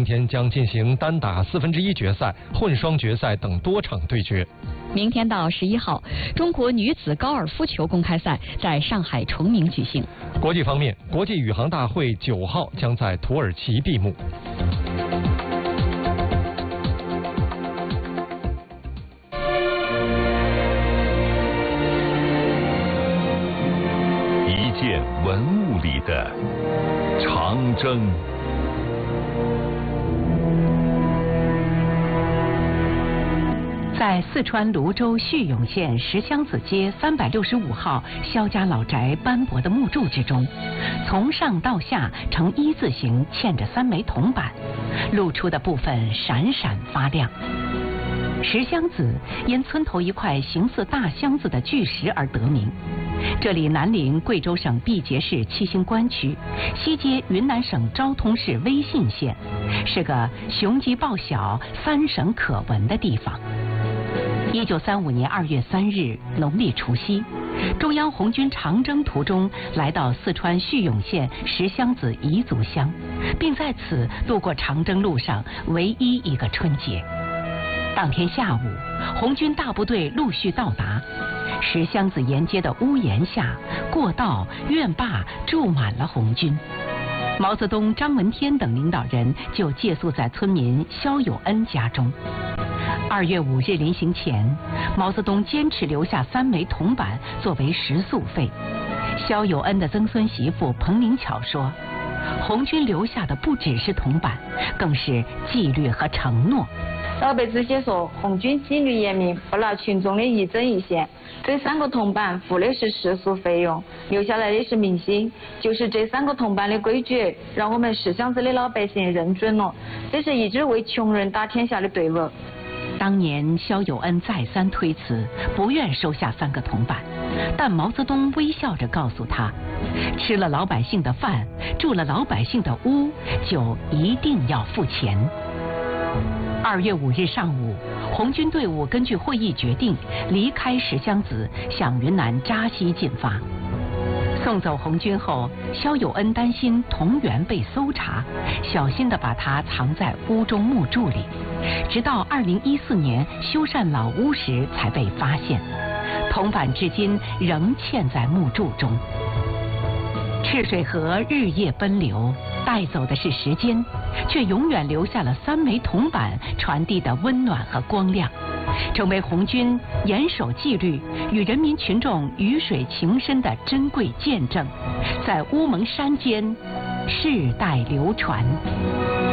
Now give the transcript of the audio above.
明天将进行单打1/4决赛、混双决赛等多场对决。 明天到11号，中国女子高尔夫球公开赛在上海崇明举行。 国际方面，国际宇航大会9号将在土耳其闭幕。 一件文物里的长征。 在四川泸州叙永县石箱子街365号萧家老宅斑驳的木柱之中，从上到下呈一字形嵌着3枚铜板，露出的部分闪闪发亮。石箱子因村头一块形似大箱子的巨石而得名。这里南临贵州省毕节市七星关区，西接云南省昭通市威信县，是个雄鸡报晓、3省可闻的地方。1935年2月3日农历除夕，中央红军长征途中来到四川叙永县石箱子彝族乡，并在此度过长征路上唯一一个春节。当天下午，红军大部队陆续到达，石箱子沿街的屋檐下、过道、院坝住满了红军。毛泽东、张闻天等领导人就借宿在村民肖友恩家中。2月5日临行前，毛泽东坚持留下3枚铜板作为食宿费。肖友恩的曾孙媳妇彭明巧说，红军留下的不只是铜板，更是纪律和承诺。 老辈直接说，红军纪律严明，不拿群众的一针一线。这3个铜板付的是食宿费用，留下来的是民心。就是这3个铜板的规矩，让我们石箱子的老百姓认准了，这是一支为穷人打天下的队伍。 当年肖友恩再三推辞，不愿收下3个铜板，但毛泽东微笑着告诉他，吃了老百姓的饭，住了老百姓的屋，就一定要付钱。2月5日上午，红军队伍根据会议决定离开石箱子，向云南扎西进发。送走红军后，肖友恩担心铜元被搜查，小心地把它藏在屋中木柱里，直到2014年修缮老屋时才被发现。铜板至今仍嵌在木柱中。赤水河日夜奔流，带走的是时间，却永远留下了3枚铜板传递的温暖和光亮，成为红军严守纪律与人民群众鱼水情深的珍贵见证，在乌蒙山间世代流传。